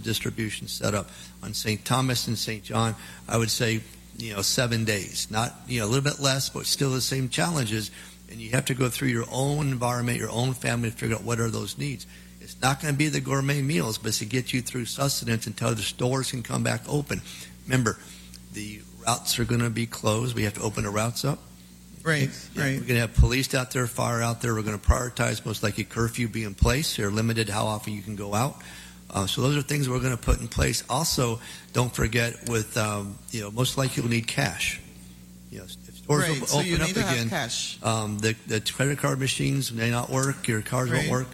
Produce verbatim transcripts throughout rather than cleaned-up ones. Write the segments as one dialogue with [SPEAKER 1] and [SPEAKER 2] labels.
[SPEAKER 1] distribution set up. On Saint Thomas and Saint John, I would say, you know, seven days. Not, you know, a little bit less, but still the same challenges. And you have to go through your own environment, your own family to figure out what are those needs. It's not going to be the gourmet meals, but it's to get you through sustenance until the stores can come back open. Remember, the routes are going to be closed. We have to open the routes up.
[SPEAKER 2] Right,
[SPEAKER 1] yeah,
[SPEAKER 2] right.
[SPEAKER 1] We're going to have police out there, fire out there. We're going to prioritize most likely curfew be in place. You're limited how often you can go out. Uh, so those are things we're going to put in place. Also, don't forget with, um, you know, most likely you'll need cash. You know, if stores
[SPEAKER 2] right,
[SPEAKER 1] open,
[SPEAKER 2] so you
[SPEAKER 1] open
[SPEAKER 2] need
[SPEAKER 1] up
[SPEAKER 2] to
[SPEAKER 1] again,
[SPEAKER 2] have cash.
[SPEAKER 1] Um, the, the credit card machines may not work. Your cars
[SPEAKER 2] right.
[SPEAKER 1] won't work.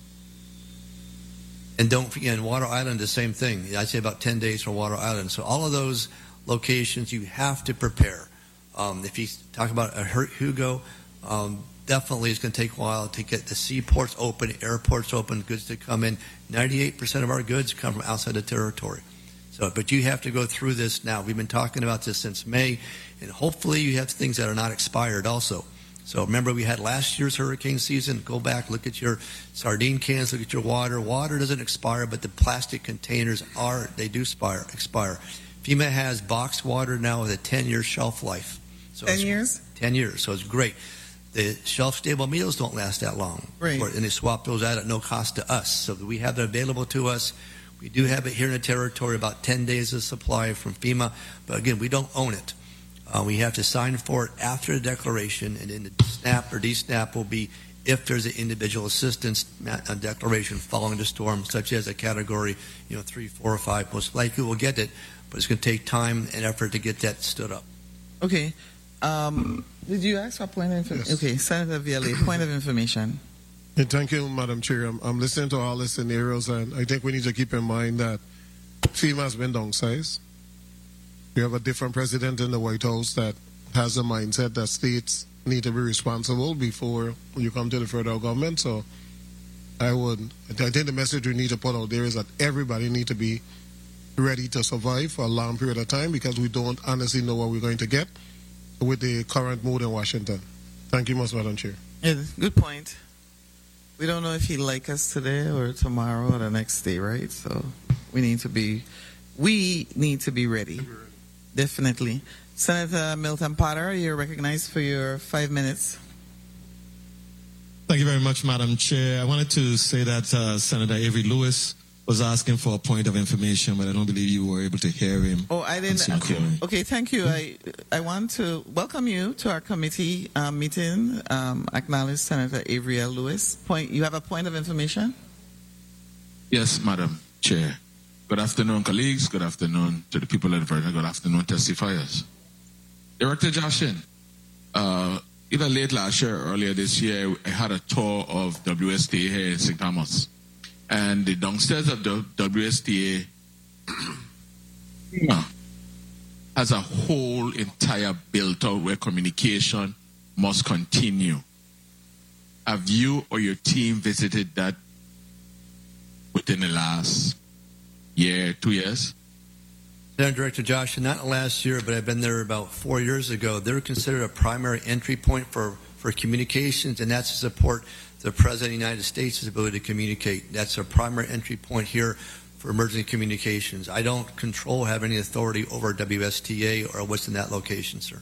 [SPEAKER 1] And don't forget, in Water Island, the same thing. I'd say about ten days for Water Island. So all of those locations, you have to prepare. Um, if you talk about a Hugo, um, definitely it's going to take a while to get the seaports open, airports open, goods to come in. ninety-eight percent of our goods come from outside the territory. So, but you have to go through this now. We've been talking about this since May, and hopefully you have things that are not expired also. So remember, we had last year's hurricane season. Go back, look at your sardine cans, look at your water. Water doesn't expire, but the plastic containers are, they do expire. expire. FEMA has boxed water now with a ten-year shelf life. So
[SPEAKER 2] ten years?
[SPEAKER 1] ten years, so it's great. The shelf-stable meals don't last that long.
[SPEAKER 2] Right.
[SPEAKER 1] And they swap those out at no cost to us. So we have it available to us. We do have it here in the territory, about ten days of supply from FEMA. But again, we don't own it. Uh, we have to sign for it after the declaration, and then the SNAP or D-SNAP will be if there's an individual assistance declaration following the storm, such as a category, you know, three, four, or five. Most likely we'll get it, but it's going to take time and effort to get that stood up.
[SPEAKER 2] Okay. Um, did you ask for a point of information?
[SPEAKER 3] Yes.
[SPEAKER 2] Okay, Senator Viale, point of information.
[SPEAKER 3] And thank you, Madam Chair. I'm, I'm listening to all the scenarios, and I think we need to keep in mind that FEMA has been downsized. We have a different president in the White House that has a mindset that states need to be responsible before you come to the federal government. So I would, I think the message we need to put out there is that everybody need to be ready to survive for a long period of time, because we don't honestly know what we're going to get with the current mood in Washington. Thank you much, Madam Chair.
[SPEAKER 2] Yeah, good point. We don't know if he'll like us today or tomorrow or the next day, right? So we need to be, we need to be ready. Definitely. Senator Milton Potter, you're recognized for your five minutes.
[SPEAKER 4] Thank you very much, Madam Chair. I wanted to say that uh, Senator Avery Lewis was asking for a point of information, but I don't believe you were able to hear him.
[SPEAKER 2] Oh, I didn't. Okay, okay, thank you. I I want to welcome you to our committee uh, meeting. Um, acknowledge Senator Avery L. Lewis. Point. You have a point of information?
[SPEAKER 5] Yes, Madam Chair. Good afternoon, colleagues. Good afternoon to the people of the Virgin. Good afternoon, testifiers. Director Joshin, uh, either late last year or earlier this year, I had a tour of W S T A here in Saint Thomas. And the downstairs of the W S T A has a whole entire built out where communication must continue. Have you or your team visited that within the last year, two years?
[SPEAKER 1] Senator Director Josh, not last year, but I've been there about four years ago. They're considered a primary entry point for, for communications, and that's to support the President of the United States' ability to communicate. That's a primary entry point here for emergency communications. I don't control, have any authority over W S T A or what's in that location, sir.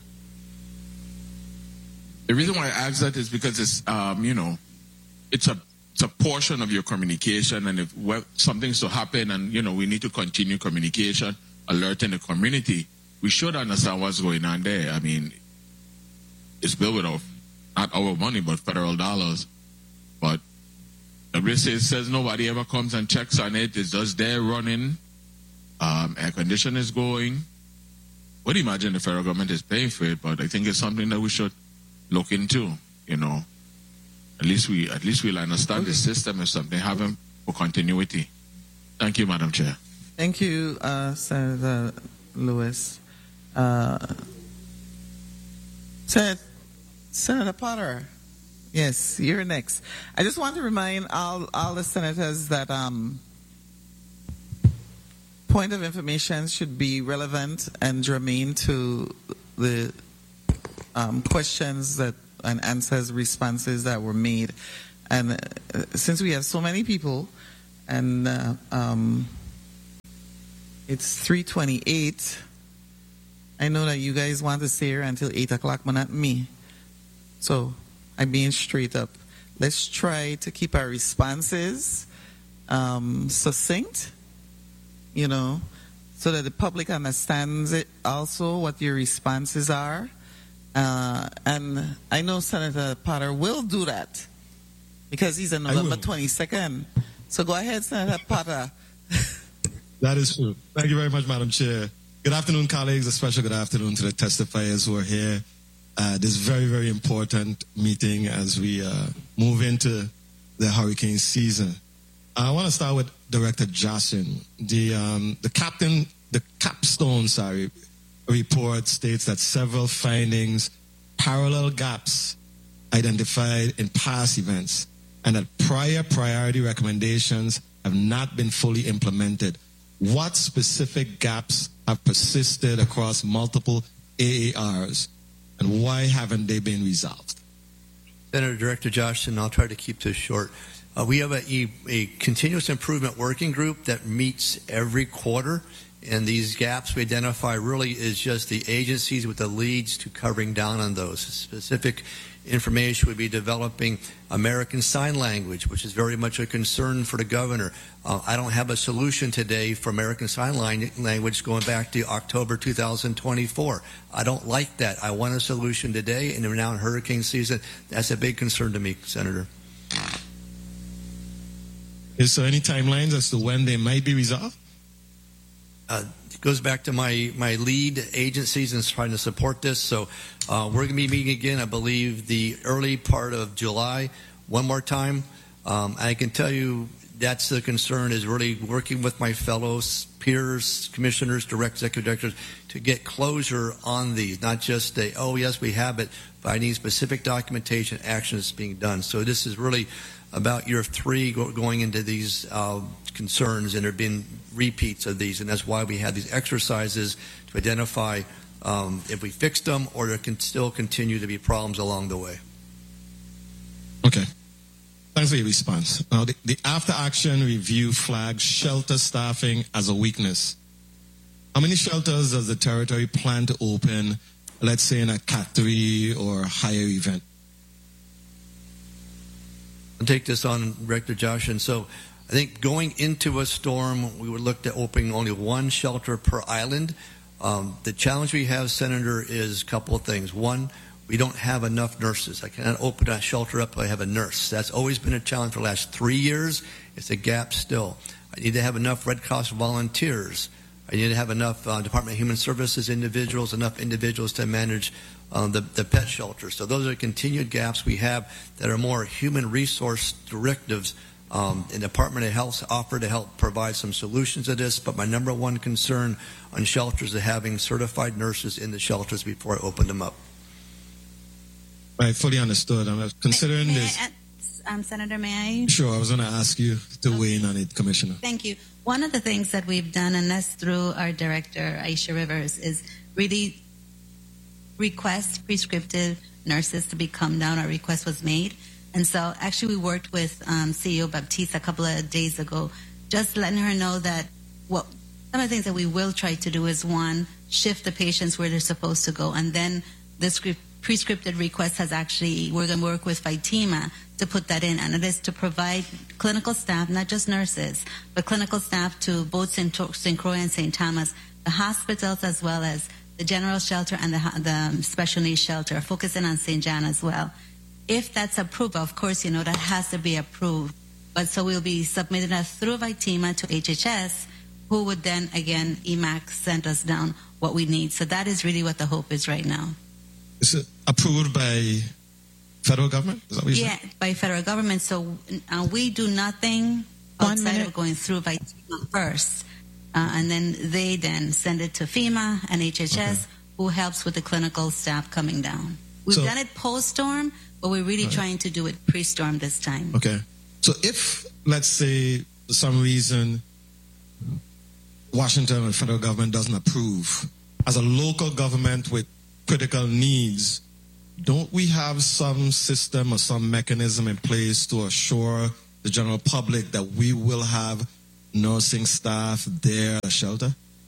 [SPEAKER 5] The reason why I ask that is because it's, um, you know, it's a it's a portion of your communication, and if well, something's to happen, and you know, we need to continue communication, alerting the community, we should understand what's going on there. I mean, it's built with our, not our money, but federal dollars. But W S A says nobody ever comes and checks on it. It's just there running. Um, air conditioning is going. Would imagine the federal government is paying for it, but I think it's something that we should look into. You know, at least we at least we'll understand the system is something having for continuity. Thank you, Madam Chair.
[SPEAKER 2] Thank you, uh, Senator Lewis. Uh, Sen- Senator Potter. Yes, you're next. I just want to remind all, all the senators that um, point of information should be relevant and germane to the um, questions that and answers, responses that were made. And uh, since we have so many people, and uh, um, It's three twenty-eight. I know that you guys want to stay here until eight o'clock, but not me. So I'm being straight up. Let's try to keep our responses um, succinct, you know, so that the public understands it also, what your responses are. Uh, and I know Senator Potter will do that because he's on November twenty-second. So go ahead, Senator Potter.
[SPEAKER 4] That is true. Thank you very much, Madam Chair. Good afternoon, colleagues. A special good afternoon to the testifiers who are here. Uh, this very, very important meeting as we uh, move into the hurricane season. I want to start with Director Johnson. The um, the captain, the capstone, sorry, report states that several findings, parallel gaps identified in past events, and that prior priority recommendations have not been fully implemented. What specific gaps have persisted across multiple A A Rs, and why haven't they been resolved?
[SPEAKER 1] Senator Director Johnson, I'll try to keep this short. Uh, we have a, a continuous improvement working group that meets every quarter, and these gaps we identify really is just the agencies with the leads to covering down on those. Specific information would be developing American Sign Language, which is very much a concern for the governor. Uh, I don't have a solution today for American Sign Language going back to October two thousand twenty-four. I don't like that. I want a solution today, and we're now in hurricane season. That's a big concern to me, Senator.
[SPEAKER 4] Is there any timelines as to when they might be resolved?
[SPEAKER 1] Uh, it goes back to my, my lead agencies and trying to support this. So uh, we're going to be meeting again, I believe, the early part of July, one more time. Um, I can tell you that's the concern, is really working with my fellows, peers, commissioners, direct executive directors, to get closure on these, not just a, oh, yes, we have it, but I need specific documentation, action that's being done. So this is really about year three go, going into these uh, concerns, and there have been repeats of these, and that's why we have these exercises to identify um, if we fixed them or there can still continue to be problems along the way.
[SPEAKER 4] Okay. Thanks for your response. Now, the, the after-action review flags shelter staffing as a weakness. How many shelters does the territory plan to open, let's say in a Cat three or higher event?
[SPEAKER 1] I'll take this on, Director Josh. And so I think going into a storm, we would look at opening only one shelter per island. Um, the challenge we have, Senator, is a couple of things. One, we don't have enough nurses. I cannot open a shelter up if I have a nurse. That's always been a challenge for the last three years. It's a gap still. I need to have enough Red Cross volunteers. I need to have enough uh, Department of Human Services individuals, enough individuals to manage um, the, the pet shelter. So those are continued gaps we have that are more human resource directives. Um, and the Department of Health offer to help provide some solutions to this. But my number one concern on shelters is having certified nurses in the shelters before I open them up.
[SPEAKER 4] I fully understood. I'm considering
[SPEAKER 6] may, may
[SPEAKER 4] this.
[SPEAKER 6] I add, um, Senator, may I?
[SPEAKER 4] Sure, I was going to ask you to okay. weigh in on it, Commissioner.
[SPEAKER 6] Thank you. One of the things that we've done, and that's through our director, Aisha Rivers, is really request prescriptive nurses to be come down. Our request was made. And so actually we worked with um, C E O Baptiste a couple of days ago, just letting her know that what some of the things that we will try to do is, one, shift the patients where they're supposed to go. And then this prescripted request has actually, we're going to work with Fatima to put that in. And it is to provide clinical staff, not just nurses, but clinical staff to both Saint Croix and Saint Thomas, the hospitals as well as the general shelter and the, the special needs shelter, focusing on Saint John as well. If that's approved, of course, you know, that has to be approved. But so we'll be submitting that through Vitima to H H S, who would then, again, E M A C send us down what we need. So that is really what the hope is right now.
[SPEAKER 4] Is it approved by federal government? Is that what you
[SPEAKER 6] yeah,
[SPEAKER 4] said?
[SPEAKER 6] by federal government. So uh, we do nothing outside of going through Vitima first. Uh, and then they then send it to FEMA and H H S, okay, who helps with the clinical staff coming down. We've so, done it post-storm, but we're really right. trying to do it pre-storm this time.
[SPEAKER 4] Okay. So if, let's say, for some reason, Washington or the federal government doesn't approve, as a local government with critical needs, don't we have some system or some mechanism in place to assure the general public that we will have nursing staff there at a shelter?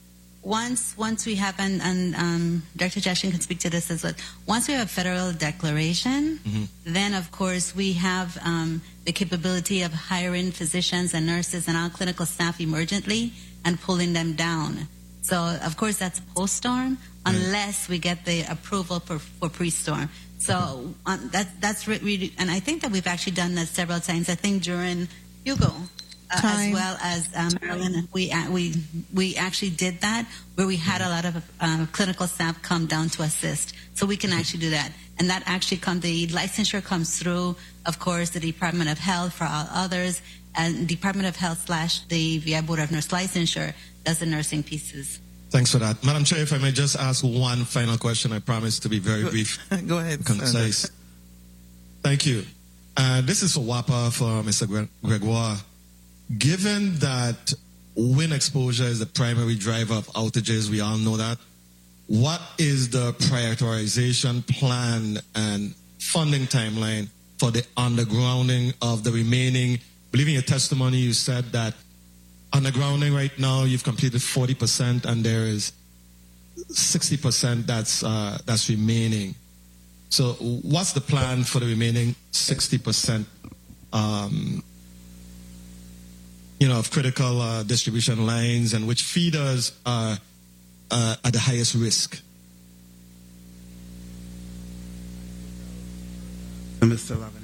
[SPEAKER 6] once once we have, and, and um, Doctor Jashin can speak to this as well, once we have a federal declaration, mm-hmm. then of course we have um, the capability of hiring physicians and nurses and all clinical staff emergently and pulling them down. So of course that's post-storm, unless we get the approval for, for pre-storm. So um, that, that's really, and I think that we've actually done that several times. I think during Hugo, uh, as well as um, Maryland, we uh, we we actually did that, where we had a lot of uh, clinical staff come down to assist. So we can actually do that, and that actually come the licensure comes through, of course, the Department of Health for all others, and Department of Health slash the V I Board of Nurse Licensure does the nursing pieces.
[SPEAKER 4] Thanks for that. Madam Chair, if I may just ask one final question, I promise to be very
[SPEAKER 2] Go,
[SPEAKER 4] brief.
[SPEAKER 2] Go ahead.
[SPEAKER 4] Concise. Thank you. Uh, this is for WAPA, for Mister Gregoire. Given that wind exposure is the primary driver of outages, we all know that, what is the prioritization plan and funding timeline for the undergrounding of the remaining? I believe in your testimony you said that undergrounding right now, you've completed forty percent and there is sixty percent that's uh, that's remaining. So what's the plan for the remaining sixty percent um, you know, of critical uh, distribution lines, and which feeders are uh, at the highest risk?
[SPEAKER 7] Mister Lavenier.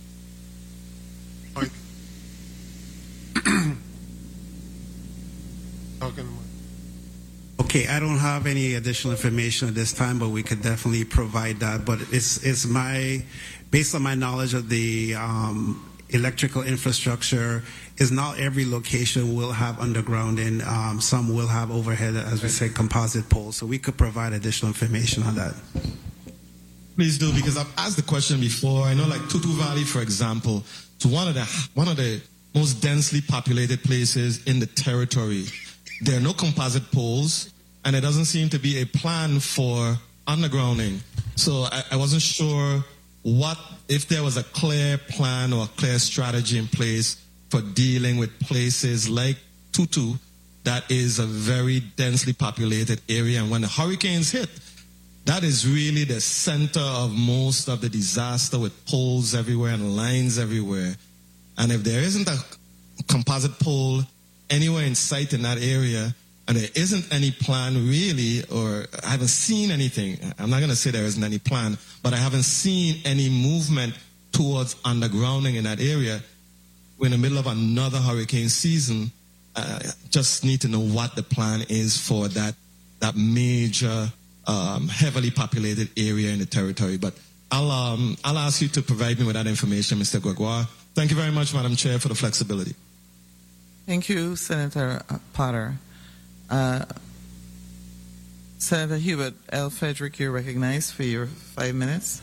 [SPEAKER 7] Okay, I don't have any additional information at this time, but we could definitely provide that. But it's it's my, based on my knowledge of the um, electrical infrastructure, is not every location will have undergrounding. Um, some will have overhead, as we say, composite poles. So we could provide additional information on that.
[SPEAKER 4] Please do, because I've asked the question before. I know, like Tutu Valley, for example, it's one of the one of the most densely populated places in the territory. There are no composite poles, and there doesn't seem to be a plan for undergrounding. So I, I wasn't sure what, if there was a clear plan or a clear strategy in place for dealing with places like Tutu, that is a very densely populated area. And when the hurricanes hit, that is really the center of most of the disaster, with poles everywhere and lines everywhere. And if there isn't a composite pole anywhere in sight in that area, and there isn't any plan really, or I haven't seen anything, I'm not going to say there isn't any plan, but I haven't seen any movement towards undergrounding in that area. We're in the middle of another hurricane season. Uh, just need to know what the plan is for that that major, um, heavily populated area in the territory. But I'll um, I'll ask you to provide me with that information, Mister Gregoire. Thank you very much, Madam Chair, for the flexibility.
[SPEAKER 2] Thank you, Senator Potter. Uh, Senator Hubert L. Frederick, you're recognized for your five minutes.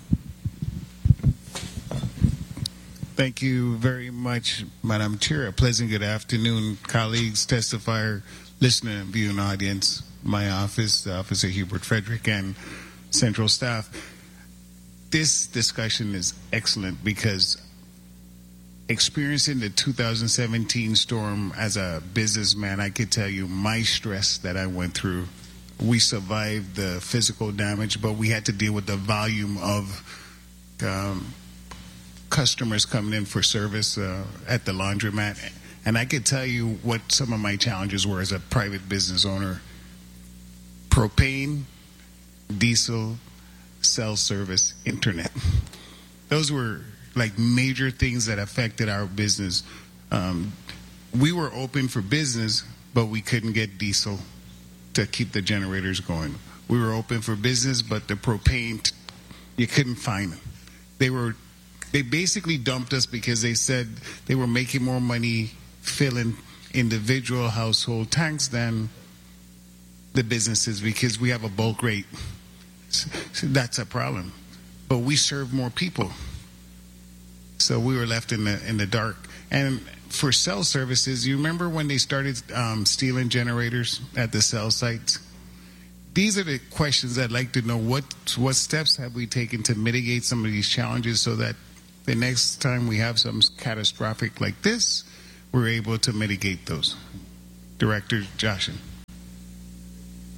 [SPEAKER 8] Thank you very much, Madam Chair. A pleasant good afternoon, colleagues, testifier, listener, and viewing audience. My office, Officer Hubert Frederick, and Central staff. This discussion is excellent because experiencing the two thousand seventeen storm as a businessman, I could tell you my stress that I went through. We survived the physical damage, but we had to deal with the volume of um, customers coming in for service uh, at the laundromat. And I could tell you what some of my challenges were as a private business owner. Propane, diesel, cell service, internet. Those were like major things that affected our business. Um, we were open for business, but we couldn't get diesel to keep the generators going. We were open for business, but the propane, you couldn't find them. They were, they basically dumped us because they said they were making more money filling individual household tanks than the businesses because we have a bulk rate. So that's a problem. But we serve more people. So we were left in the in the dark. And for cell services, you remember when they started um, stealing generators at the cell sites? These are the questions I'd like to know. What what steps have we taken to mitigate some of these challenges so that the next time we have something catastrophic like this, we're able to mitigate those? Director Joshin.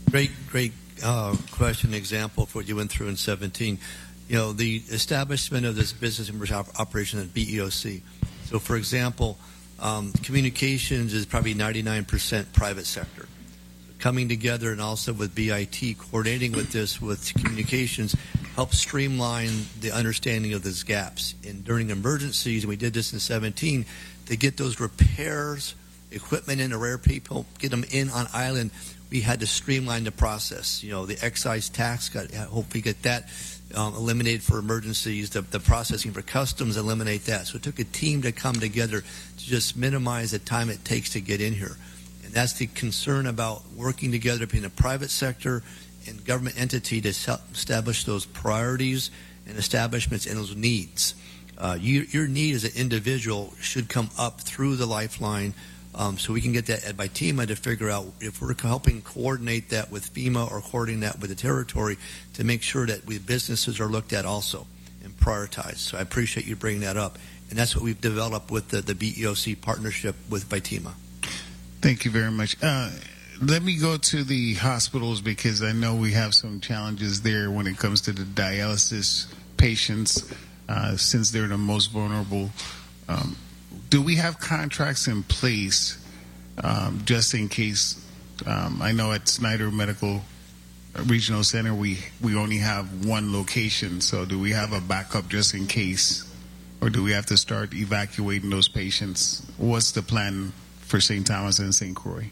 [SPEAKER 1] Great, great uh, question, example for what you went through in seventeen. You know, the establishment of this business operation at B E O C. So, for example, um, communications is probably ninety-nine percent private sector. Coming together and also with B I T, coordinating with this with communications, helps streamline the understanding of those gaps. And during emergencies, and we did this in seventeen, to get those repairs, equipment in, the rare people, get them in on island, we had to streamline the process. You know, the excise tax, got hopefully get that um, eliminated for emergencies, the, the processing for customs, eliminate that. So it took a team to come together to just minimize the time it takes to get in here. And that's the concern about working together between the private sector and government entity to establish those priorities and establishments and those needs. Uh, you, your need as an individual should come up through the lifeline, um, so we can get that by TEMA to figure out if we're helping coordinate that with FEMA or coordinating that with the territory to make sure that we businesses are looked at also and prioritized. So I appreciate you bringing that up. And that's what we've developed with the, the B E O C partnership with by TEMA.
[SPEAKER 8] Thank you very much. Uh, let me go to the hospitals because I know we have some challenges there when it comes to the dialysis patients, uh, since they're the most vulnerable. Um, do we have contracts in place um, just in case? Um, I know at Snyder Medical Regional Center we, we only have one location, so do we have a backup just in case? Or do we have to start evacuating those patients? What's the plan for Saint Thomas and Saint Croix?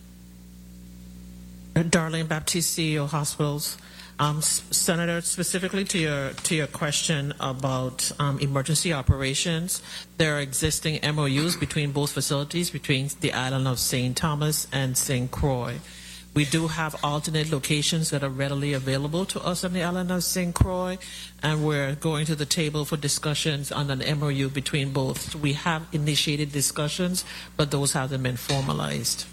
[SPEAKER 9] Darlene Baptiste, C E O Hospitals. Um, Senator, specifically to your to your question about um, emergency operations, there are existing M O Us between both facilities, between the island of Saint Thomas and Saint Croix. We do have alternate locations that are readily available to us on the island of Saint Croix, and we're going to the table for discussions on an M O U between both. We have initiated discussions, but those haven't been formalized.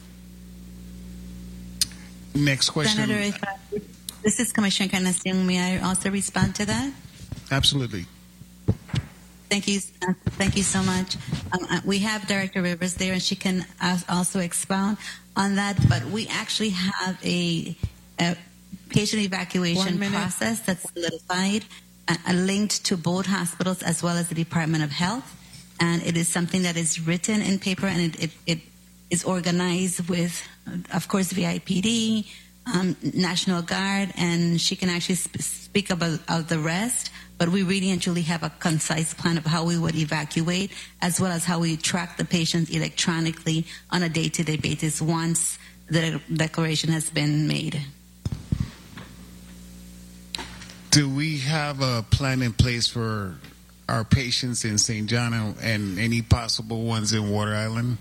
[SPEAKER 8] Next question.
[SPEAKER 6] Senator, if I, this is Commissioner Encarnacion. May I also respond to that?
[SPEAKER 8] Absolutely.
[SPEAKER 6] Thank you. Uh, thank you so much. Um, uh, we have Director Rivers there, and she can uh, also expound on that. But we actually have a, a patient evacuation process that's solidified, uh, linked to both hospitals as well as the Department of Health. And it is something that is written in paper, and it, it, it is organized with, of course, V I P D, um, National Guard, and she can actually sp- speak about, about the rest. But we really and truly have a concise plan of how we would evacuate, as well as how we track the patients electronically on a day-to-day basis once the declaration has been made.
[SPEAKER 8] Do we have a plan in place for our patients in Saint John and any possible ones in Water Island?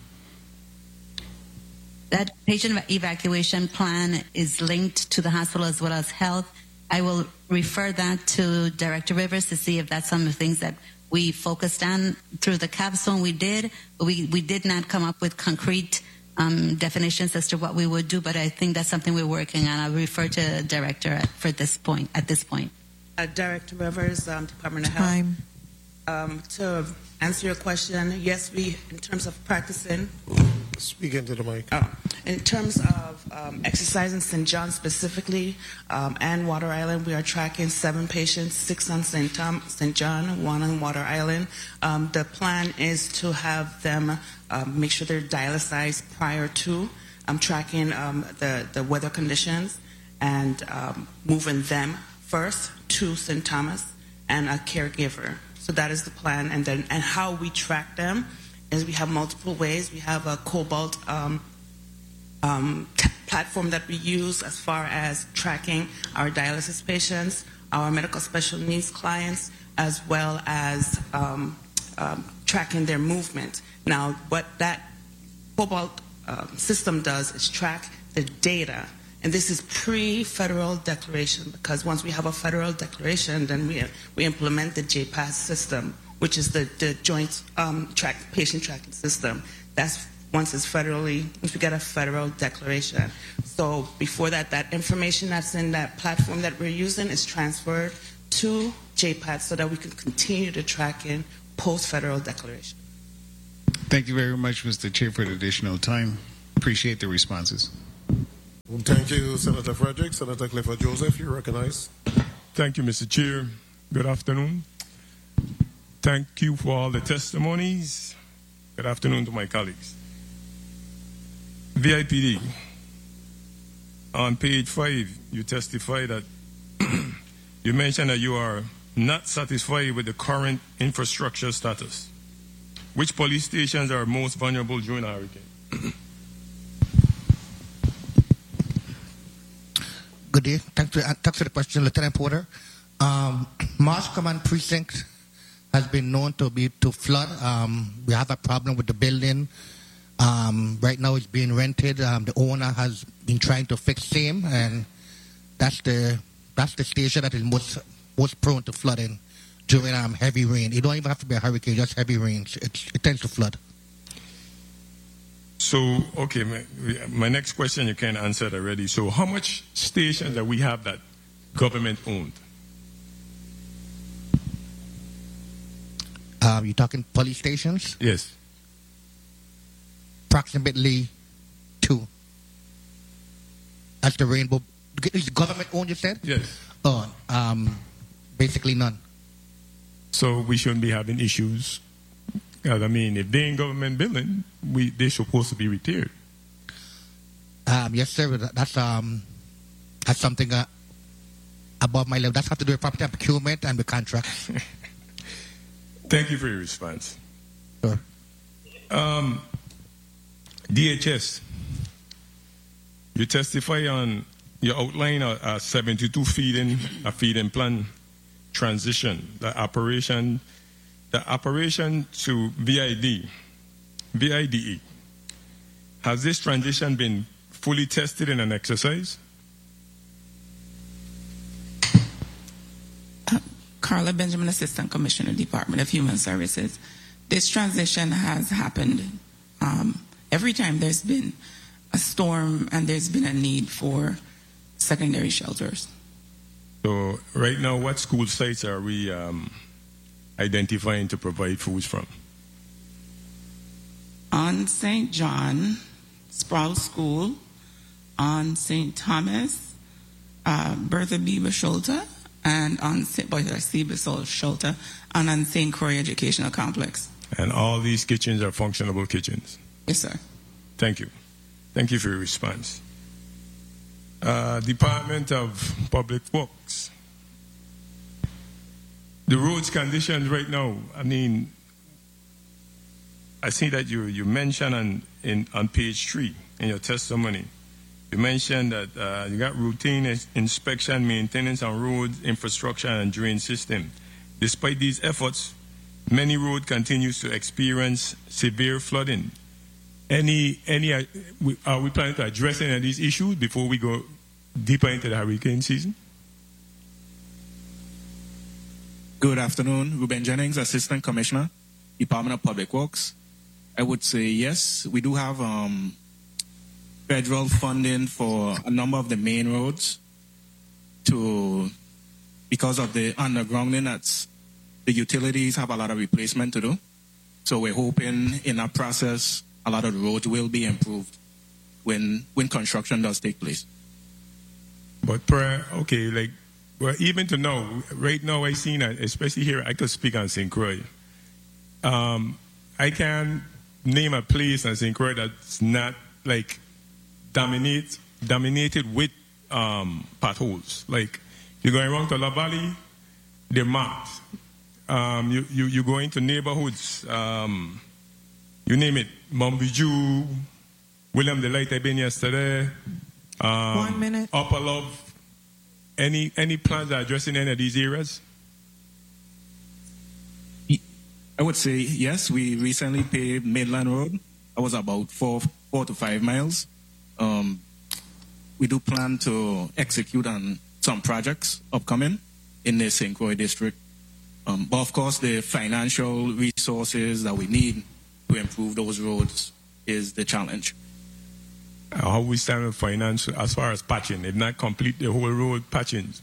[SPEAKER 6] That patient evacuation plan is linked to the hospital as well as health. I will refer that to Director Rivers to see if that's some of the things that we focused on through the capstone. We did, but we, we did not come up with concrete um, definitions as to what we would do, but I think that's something we're working on. I'll refer to Director for this point, at this point.
[SPEAKER 10] Uh, Director Rivers, um, Department of Health.
[SPEAKER 9] Time.
[SPEAKER 10] Um, to answer your question, yes, we, in terms of practicing,
[SPEAKER 3] Speak into the mic.
[SPEAKER 10] uh, in terms of um, exercise in Saint John specifically um, and Water Island, we are tracking seven patients, six on Saint Tom, Saint John, one on Water Island. Um, the plan is to have them um, make sure they're dialyzed prior to um, tracking um, the, the weather conditions and um, moving them first to Saint Thomas and a caregiver. So that is the plan, and then and how we track them is we have multiple ways. We have a Cobalt um, um, t- platform that we use as far as tracking our dialysis patients, our medical special needs clients, as well as um, um, tracking their movement. Now, what that Cobalt uh, system does is track the data. And this is pre-federal declaration, because once we have a federal declaration, then we we implement the J PAS system, which is the, the joint um, track patient tracking system. That's once it's federally, once we get a federal declaration. So before that, that information that's in that platform that we're using is transferred to J PAS so that we can continue to track in post-federal declaration.
[SPEAKER 8] Thank you very much, Mister Chair, for the additional time. Appreciate the responses.
[SPEAKER 3] Thank you, Senator Frederick. Senator Clifford Joseph, you recognize.
[SPEAKER 11] Thank you, Mister Chair. Good afternoon. Thank you for all the testimonies. Good afternoon to my colleagues. V I P D, on page five, you testify that you mentioned that you are not satisfied with the current infrastructure status. Which police stations are most vulnerable during a hurricane?
[SPEAKER 12] Good day. Thanks for, uh, thanks for the question, Lieutenant Porter. Um, Marsh Command Precinct has been known to be to flood. Um, we have a problem with the building. Um, right now it's being rented. Um, the owner has been trying to fix same, and that's the that's the station that is most most prone to flooding during um, heavy rain. It don't even have to be a hurricane, just heavy rains. It, it tends to flood.
[SPEAKER 11] So, okay, my, my next question you can answer already. So, how much stations that we have that government owned?
[SPEAKER 12] Um, you're talking police stations?
[SPEAKER 11] Yes.
[SPEAKER 12] Approximately two. That's the Rainbow. Is government owned, you said?
[SPEAKER 11] Yes.
[SPEAKER 12] Oh, um, basically none.
[SPEAKER 11] So we shouldn't be having issues. I mean, if they in government building, we they're supposed to be retired.
[SPEAKER 12] Um, yes, sir. That's um, that's something uh, above my level. That's have to do with property procurement and the contract.
[SPEAKER 11] Thank you for your response.
[SPEAKER 12] Sure.
[SPEAKER 11] Um, D H S, you testify on, you outline a, a seventy-two feeding, a feeding plan transition, the operation, the operation to V I D, V I D E. Has this transition been fully tested in an exercise?
[SPEAKER 13] Carla Benjamin, Assistant Commissioner, Department of Human Services. This transition has happened um, every time there's been a storm and there's been a need for secondary shelters.
[SPEAKER 11] So right now, what school sites are we um, identifying to provide foods from?
[SPEAKER 13] On Saint John, Sproul School, on Saint Thomas, uh, Bertha Beaver Shelter, and on Saint Shelter, and on Saint Croix Educational Complex.
[SPEAKER 11] And all these kitchens are functionable kitchens?
[SPEAKER 13] Yes, sir.
[SPEAKER 11] Thank you. Thank you for your response. Uh, Department of Public Works. The roads conditions right now, I mean, I see that you, you mentioned on, in, on page three in your testimony, you mentioned that uh, you got routine ins- inspection, maintenance on roads, infrastructure, and drain system. Despite these efforts, many roads continues to experience severe flooding. Any, any, uh, we, are we planning to address any of these issues before we go deeper into the hurricane season?
[SPEAKER 14] Good afternoon, Ruben Jennings, Assistant Commissioner, Department of Public Works. I would say yes, we do have um, federal funding for a number of the main roads to, because of the undergrounding, that's, the utilities have a lot of replacement to do. So we're hoping in that process, a lot of the roads will be improved when when construction does take place.
[SPEAKER 11] But, per, okay, like, well, even to know, right now I seen, especially here, I could speak on Saint Croix. Um, I can name a place on Saint Croix that's not, like, dominate, dominated with um, potholes. Like, you're going around to La Valley, they're marked. Um, you, you, you go into neighborhoods, um, you name it, Mumbiju, William the Light, I've been yesterday. Um,
[SPEAKER 9] One minute.
[SPEAKER 11] Upper Love. Any, any plans that are addressing any of these areas?
[SPEAKER 14] I would say yes, we recently paved Midland Road. That was about four, four to five miles. Um, we do plan to execute on some projects upcoming in the Saint Croix district. Um, but of course, the financial resources that we need to improve those roads is the challenge.
[SPEAKER 11] How we stand with finance as far as patching? If not complete the whole road patching.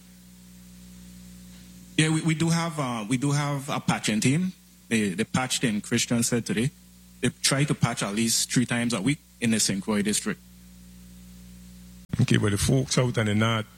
[SPEAKER 14] Yeah, we, we do have uh, we do have a patching team. They, they patched in Christian said today. They try to patch at least three times a week in the Saint Croix district.
[SPEAKER 11] Okay, but the folks out in the north,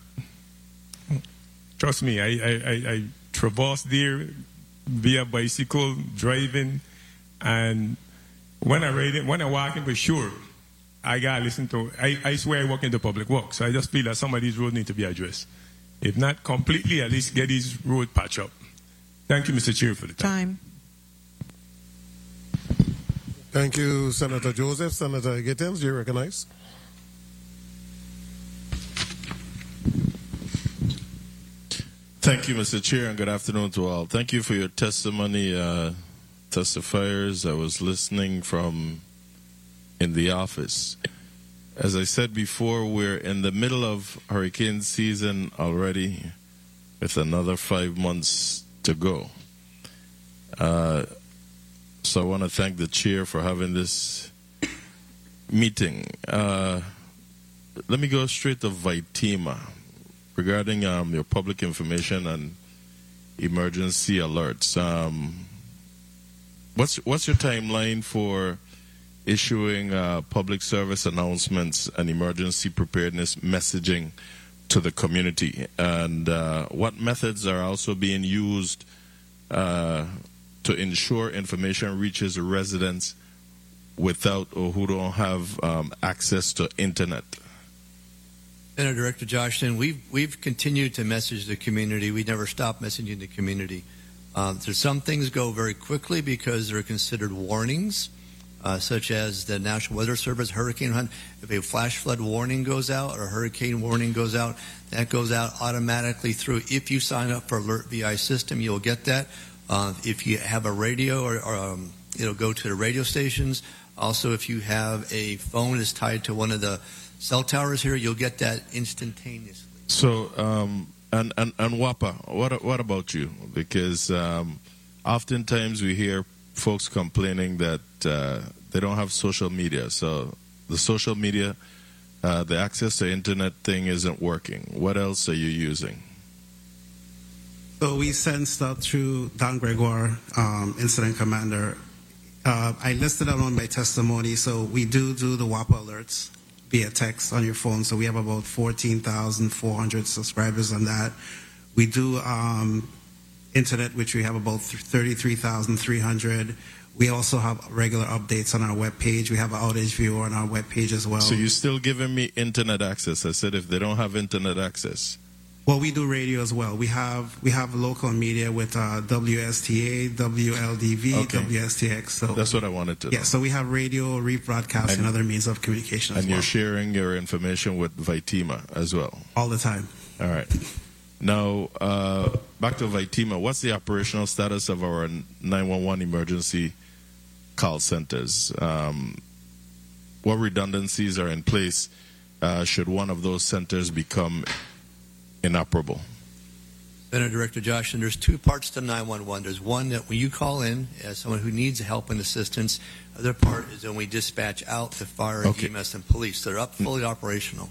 [SPEAKER 11] trust me, I, I, I, I traverse there via bicycle, driving, and when I ride it, when I walk in for sure, I gotta listen to, I, I swear I walk into public works, so I just feel that some of these roads need to be addressed. If not completely, at least get these roads patched up. Thank you, Mister Chair, for the time.
[SPEAKER 3] Time. Thank you, Senator Joseph. Senator Gittins, do you recognize?
[SPEAKER 15] Thank you, Mister Chair, and good afternoon to all. Thank you for your testimony, uh, testifiers. I was listening from in the office. As I said before, we're in the middle of hurricane season already with another five months to go. Uh, so I want to thank the chair for having this meeting. Uh, let me go straight to Vitima regarding um, your public information and emergency alerts. Um, what's what's your timeline for issuing uh, public service announcements and emergency preparedness messaging to the community? And uh, what methods are also being used uh, to ensure information reaches residents without or who don't have um, access to internet?
[SPEAKER 1] Senator Director Joshton, we've we've continued to message the community. We never stop messaging the community. Um, so some things go very quickly because they're considered warnings, uh, such as the National Weather Service hurricane hunt. If a flash flood warning goes out or a hurricane warning goes out, that goes out automatically through. If you sign up for Alert V I system, you'll get that. Uh, if you have a radio, or, or um, it'll go to the radio stations. Also, if you have a phone that's tied to one of the cell towers here, you'll get that instantaneously.
[SPEAKER 15] So, um, and, and, and WAPA, what, what about you? Because um, oftentimes we hear folks complaining that uh, they don't have social media. So the social media, uh, the access to internet thing isn't working. What else are you using?
[SPEAKER 7] So we send stuff through Don Gregoire, um, incident commander. Uh, I listed that on my testimony. So we do do the WAPA alerts via text on your phone. So we have about fourteen thousand four hundred subscribers on that. We do um, internet, which we have about thirty-three thousand three hundred. We also have regular updates on our webpage. We have an outage viewer on our webpage as well.
[SPEAKER 15] So you're still giving me internet access. I said if they don't have internet access.
[SPEAKER 7] Well, we do radio as well. We have we have local media with uh, W S T A, W L D V,
[SPEAKER 15] Okay.
[SPEAKER 7] W S T X. So
[SPEAKER 15] That's what I wanted to know.
[SPEAKER 7] yeah, so we have radio, rebroadcast, and,
[SPEAKER 15] And-
[SPEAKER 7] other means of communication as
[SPEAKER 15] And
[SPEAKER 7] well.
[SPEAKER 15] you're sharing your information with Vitima as well.
[SPEAKER 7] All the time.
[SPEAKER 15] All right. Now, uh, back to Vitima. What's the operational status of our nine one one emergency call centers? Um, what redundancies are in place uh, should one of those centers become inoperable?
[SPEAKER 1] Senator Director Josh, and there's two parts to nine one one. There's one that when you call in as someone who needs help and assistance. Other part is when we dispatch out to fire,
[SPEAKER 15] Okay.
[SPEAKER 1] E M S, and police. They're up fully operational.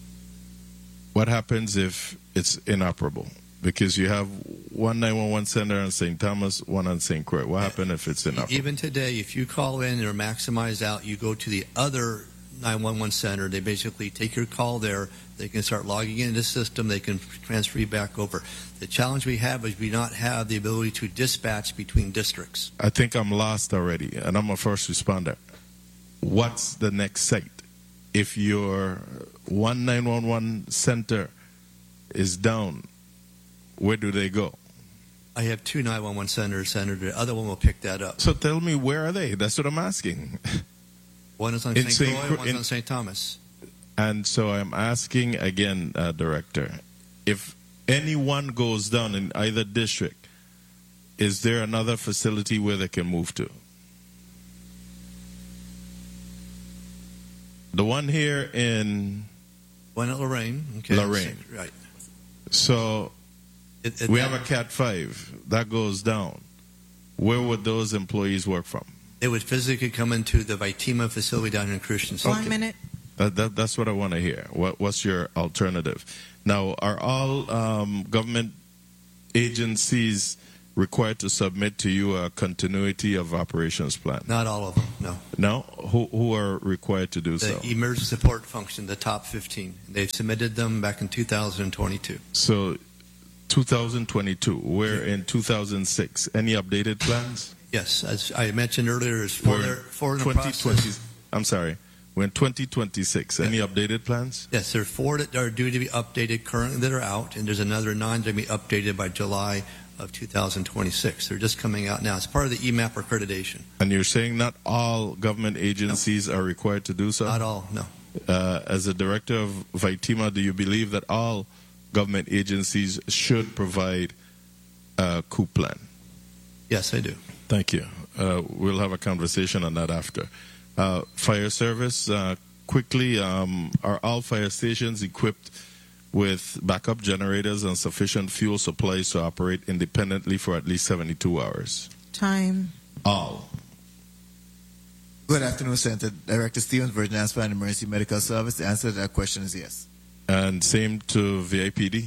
[SPEAKER 15] What happens if it's inoperable? Because you have one nine one one center in Saint Thomas, one on Saint Croix. What happens if it's inoperable?
[SPEAKER 1] Even today, if you call in and are maximized out, you go to the other nine one one center. They basically take your call there. They can start logging into the system. They can transfer you back over. The challenge we have is we not have the ability to dispatch between districts.
[SPEAKER 15] I think I'm lost already, and I'm a first responder. What's the next site? If your one nine one one center is down, where do they go?
[SPEAKER 1] I have two nine one one centers, Senator. The other one will pick that up.
[SPEAKER 15] So tell me, where are they? That's what I'm asking.
[SPEAKER 1] One is on
[SPEAKER 15] In
[SPEAKER 1] Saint
[SPEAKER 15] Saint
[SPEAKER 1] Croix,
[SPEAKER 15] Cro-
[SPEAKER 1] one's
[SPEAKER 15] in-
[SPEAKER 1] on Saint Thomas.
[SPEAKER 15] And so I'm asking again, uh, Director, if anyone goes down in either district, is there another facility where they can move to? The one here in
[SPEAKER 1] One at Lorraine. Okay.
[SPEAKER 15] Lorraine.
[SPEAKER 1] Right.
[SPEAKER 15] So
[SPEAKER 1] It- it-
[SPEAKER 15] we
[SPEAKER 1] that-
[SPEAKER 15] have a Cat five that goes down. Where would those employees work from?
[SPEAKER 1] They would physically come into the Vitima facility down in Christian.
[SPEAKER 9] One minute.
[SPEAKER 15] That, that, that's what I want to hear. What, what's your alternative? Now, are all um, government agencies required to submit to you a continuity of operations plan?
[SPEAKER 1] Not all of them, no.
[SPEAKER 15] No? Who, who are required to do
[SPEAKER 1] The
[SPEAKER 15] so?
[SPEAKER 1] emergency support function, the top fifteen. They've submitted them back in two thousand twenty-two.
[SPEAKER 15] So, two thousand twenty-two. We're in two thousand six. Any updated plans?
[SPEAKER 1] Yes, as I mentioned earlier, there's four,
[SPEAKER 15] We're
[SPEAKER 1] four in the
[SPEAKER 15] twenty twenty.
[SPEAKER 1] process.
[SPEAKER 15] I'm sorry. We're in twenty twenty-six. Any updated plans?
[SPEAKER 1] Yes, there are four that are due to be updated currently that are out, and there's another nine that will be updated by July of two thousand twenty-six. They're just coming out now. It's part of the E MAP accreditation.
[SPEAKER 15] And you're saying not all government agencies
[SPEAKER 1] no.
[SPEAKER 15] are required to do so?
[SPEAKER 1] Not all, no.
[SPEAKER 15] Uh, as a director of Vitima, do you believe that all government agencies should provide a C U P plan?
[SPEAKER 1] Yes, I do.
[SPEAKER 15] Thank you. Uh, we'll have a conversation on that after. Uh, fire service, uh, quickly, um, are all fire stations equipped with backup generators and sufficient fuel supplies to operate independently for at least seventy-two hours?
[SPEAKER 2] Time.
[SPEAKER 15] All.
[SPEAKER 16] Good afternoon, Senator. Director Stevens, Virgin Aspen Emergency Medical Service. The answer to that question is yes.
[SPEAKER 15] And same to V I P D?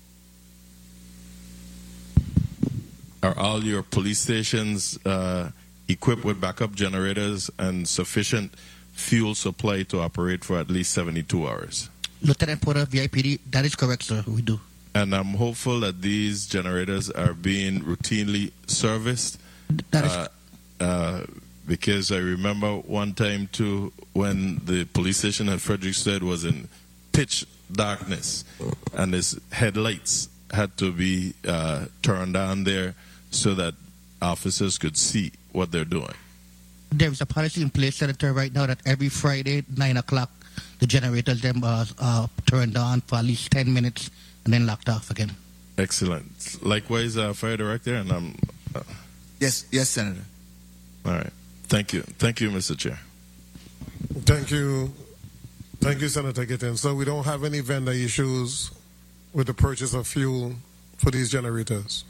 [SPEAKER 15] Are all your police stations uh, equipped with backup generators and sufficient fuel supply to operate for at least seventy-two hours?
[SPEAKER 12] Lieutenant Porter, V I P D, that is correct, sir. We do.
[SPEAKER 15] And I'm hopeful that these generators are being routinely serviced.
[SPEAKER 12] That is
[SPEAKER 15] uh, uh, because I remember one time, too, when the police station at Frederiksted was in pitch darkness and its headlights had to be uh, turned on there so that officers could see what they're doing.
[SPEAKER 12] There is a policy in place, Senator, right now that every Friday, nine o'clock, the generators them are uh, turned on for at least ten minutes and then locked off again.
[SPEAKER 15] Excellent. Likewise, uh, Fire Director, and I'm... Uh,
[SPEAKER 16] yes, yes, Senator.
[SPEAKER 15] All right. Thank you. Thank you, Mister Chair.
[SPEAKER 3] Thank you. Thank you, Senator Gittins. So we don't have any vendor issues with the purchase of fuel for these generators?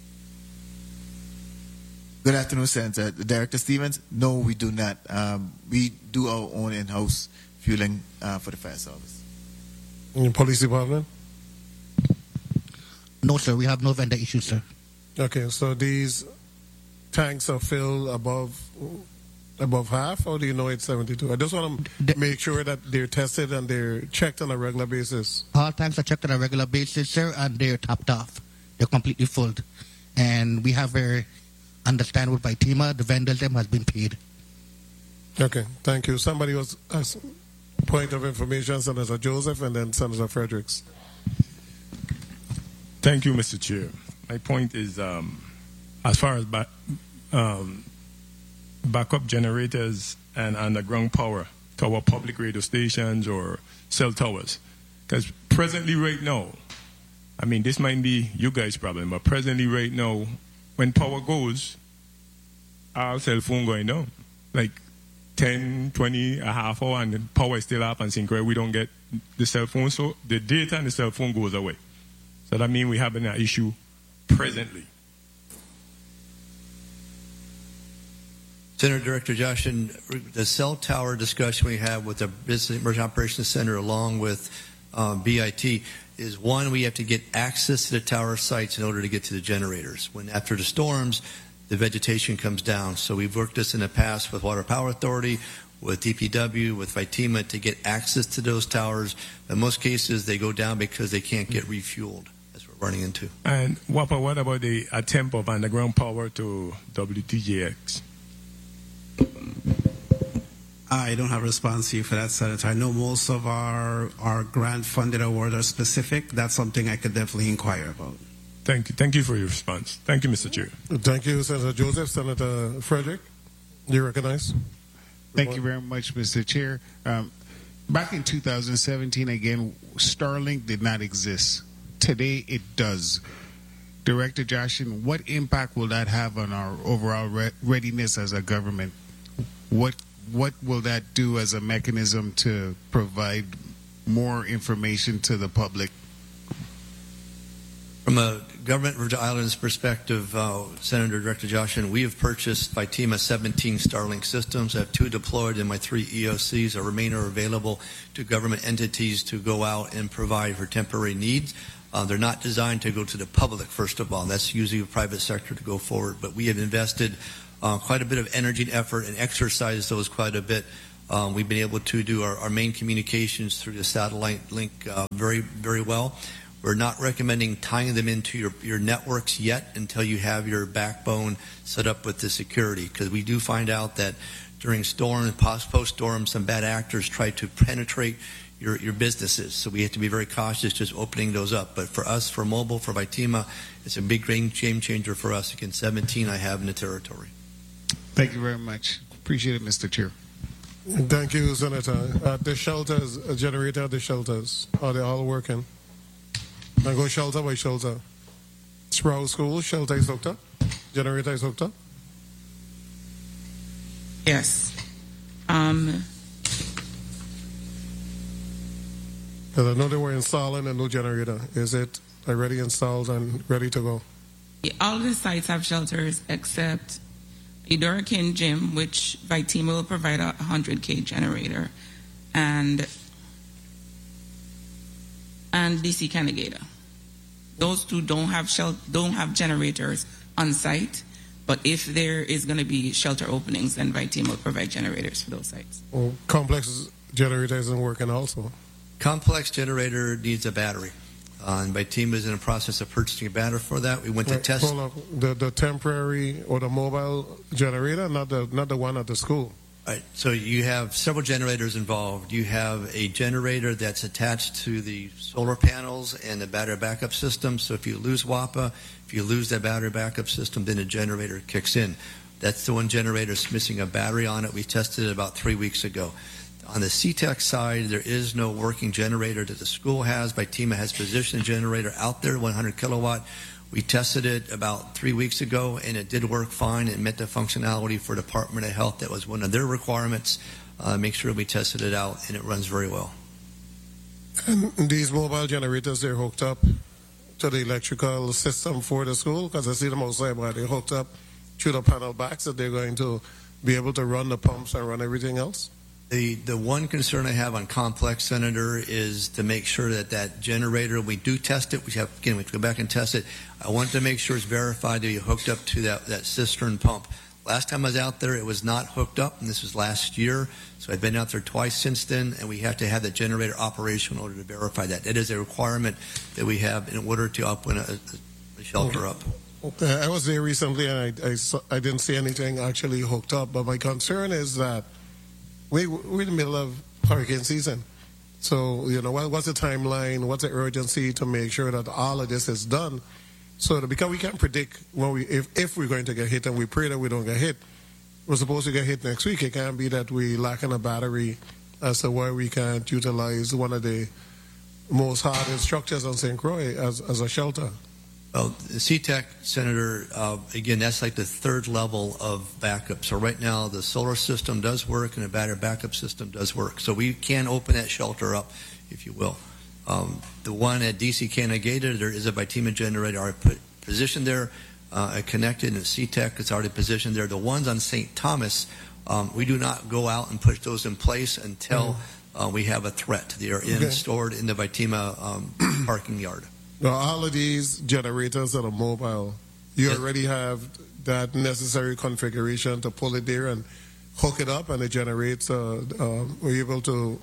[SPEAKER 16] Good afternoon, Senator. Director Stevens, no, we do not. Um, we do our own in-house fueling uh, for the fire service.
[SPEAKER 3] In the police department?
[SPEAKER 12] No, sir. We have no vendor issues, sir.
[SPEAKER 3] Okay, so these tanks are filled above above half, or do you know it's seventy-two? I just want to make sure that they're tested and they're checked on a regular basis.
[SPEAKER 12] All tanks are checked on a regular basis, sir, and they're topped off. They're completely full. And we have a understand with Vitima, the vendors them has been paid.
[SPEAKER 3] Okay, thank you. Somebody was as point of information, Senator Joseph, and then Senator Fredericks.
[SPEAKER 11] Thank you, Mister Chair. My point is, um, as far as ba- um, backup generators and underground power to our public radio stations or cell towers, because presently right now, I mean, this might be you guys' problem, but presently right now, when power goes, our cell phone going down. Like ten, twenty, a half hour, and the power is still up and Sinclair, we don't get the cell phone, so the data and the cell phone goes away. So that means we have an issue presently.
[SPEAKER 1] Senator Director Josh, in the cell tower discussion we have with the Business Emergency Operations Center along with um, B I T is, one, we have to get access to the tower sites in order to get to the generators. When after the storms, the vegetation comes down. So we've worked this in the past with Water Power Authority, with D P W, with Vitima to get access to those towers. In most cases, they go down because they can't get refueled, as we're running into.
[SPEAKER 11] And what, what about the attempt of underground power to W T J X?
[SPEAKER 7] I don't have a response to you for that, Senator. I know most of our, our grant-funded awards are specific. That's something I could definitely inquire about.
[SPEAKER 11] Thank you. Thank you for your response. Thank you, Mister Chair.
[SPEAKER 3] Thank you, Senator Joseph. Senator Frederick, you recognize?
[SPEAKER 8] Thank you very much, Mister Chair. Um, back in two thousand seventeen, again, Starlink did not exist. Today, it does. Director Joshin, what impact will that have on our overall re- readiness as a government? What what will that do as a mechanism to provide more information to the public?
[SPEAKER 1] From a government of Virgin Islands perspective, uh, Senator Director Joshua, we have purchased Vitima seventeen Starlink systems. I have two deployed in my three E O Cs. The remainder are available to government entities to go out and provide for temporary needs. Uh, they're not designed to go to the public, first of all. That's usually the private sector to go forward. But we have invested uh, quite a bit of energy and effort and exercised those quite a bit. Um, we've been able to do our, our main communications through the satellite link uh, very, very well. We're not recommending tying them into your, your networks yet until you have your backbone set up with the security, because we do find out that during storm, post-storm, some bad actors try to penetrate your, your businesses. So we have to be very cautious just opening those up. But for us, for mobile, for Vitima, it's a big game changer for us. Again, seventeen I have in the territory.
[SPEAKER 8] Thank you very much. Appreciate it, Mister Chair.
[SPEAKER 3] Thank you, Senator. Uh, the shelters, uh, generator at the shelters, are they all working? I go shelter by shelter. Sproul School, shelter is hooked up? Generator is hooked up?
[SPEAKER 13] Yes. Um,
[SPEAKER 3] Because I know they were installing a new generator. Is it already installed and ready to go?
[SPEAKER 13] all the sites have shelters except Idorican Gym, which Vitima will provide a one hundred K generator, and and D C Canagata. Those two don't have shel- don't have generators on site, but if there is going to be shelter openings, then Vitima will provide generators for those sites.
[SPEAKER 3] Well, complex generator isn't working also.
[SPEAKER 1] Complex generator needs a battery. Uh, and Vitima is in the process of purchasing a battery for that. We went to
[SPEAKER 3] Wait,
[SPEAKER 1] test.
[SPEAKER 3] Hold on. The, the temporary or the mobile generator, not the not the one at the school.
[SPEAKER 1] Right. So you have several generators involved. You have a generator that's attached to the solar panels and the battery backup system. So if you lose WAPA, if you lose that battery backup system, then the generator kicks in. That's the one generator that's missing a battery on it. We tested it about three weeks ago. On the C TEC side, there is no working generator that the school has. Vitima has positioned a generator out there, one hundred kilowatt. We tested it about three weeks ago, and it did work fine. It met the functionality for Department of Health. That was one of their requirements. Uh, make sure we tested it out, and it runs very well.
[SPEAKER 3] And these mobile generators, they're hooked up to the electrical system for the school? Because I see them outside, but they're hooked up to the panel backs that they're going to be able to run the pumps and run everything else?
[SPEAKER 1] The the one concern I have on Complex, Senator, is to make sure that that generator, we do test it. We have, again, we have to go back and test it. I want to make sure it's verified to be hooked up to that, that cistern pump. Last time I was out there, it was not hooked up, and this was last year. So I've been out there twice since then, and we have to have the generator operational in order to verify that. That is a requirement that we have in order to open a, a shelter up.
[SPEAKER 3] Okay. I was there recently, and I, I, saw, I didn't see anything actually hooked up. But my concern is that we, we're in the middle of hurricane season. So, you know, what, what's the timeline? What's the urgency to make sure that all of this is done? So that, because we can't predict when we, if, if we're going to get hit, and we pray that we don't get hit. We're supposed to get hit next week. It can't be that we lacking a battery as to why we can't utilize one of the most hardest structures on Saint Croix as, as a shelter.
[SPEAKER 1] Well, the C TEC, Senator, uh, again, that's like the third level of backup. So right now, the solar system does work and the battery backup system does work. So we can open that shelter up, if you will. Um, the one at D C Canagata, there is a Vitima generator already put, positioned there, uh, connected, and C TEC is already positioned there. The ones on Saint Thomas, um, we do not go out and push those in place until uh, we have a threat. They are in,
[SPEAKER 3] Okay.
[SPEAKER 1] stored in the Vitima um, parking yard.
[SPEAKER 3] Now, all of these generators that are mobile, you already have that necessary configuration to pull it there and hook it up, and it generates. Uh, uh, we're able to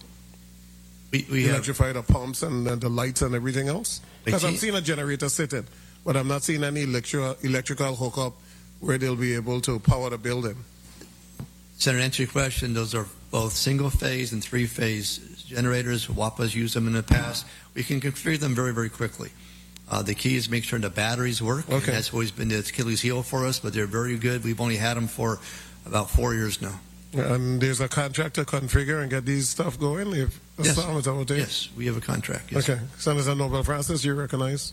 [SPEAKER 1] we, we
[SPEAKER 3] electrify the pumps and, and the lights and everything else. Because I'm seeing a generator sitting, but I'm not seeing any electro, electrical hookup where they'll be able to power the building.
[SPEAKER 1] Senator, to answer your question, those are both single-phase and three-phase generators. W A P A's used them in the past. We can configure them very, very quickly. Uh, the key is make sure the batteries work.
[SPEAKER 3] Okay.
[SPEAKER 1] And that's always been the Achilles heel for us, but they're very good. We've only had them for about four years now.
[SPEAKER 3] And there's a contract to configure and get these stuff going? If
[SPEAKER 1] Yes.
[SPEAKER 3] Assam, is that what it is?
[SPEAKER 1] Yes, we have a contract. Yes.
[SPEAKER 3] Okay. Senator Nobel Francis, you recognize?